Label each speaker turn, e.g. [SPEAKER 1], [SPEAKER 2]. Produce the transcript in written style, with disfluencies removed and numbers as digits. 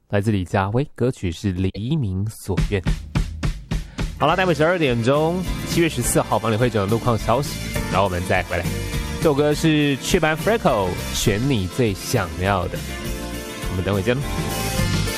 [SPEAKER 1] 来自李佳薇，歌曲是《黎明所愿》。好了，待会12点钟，7月14号帮你汇整路况消息，然后我们再回来。这首歌是雀斑 Freckle， 选你最想要的。我们等会见。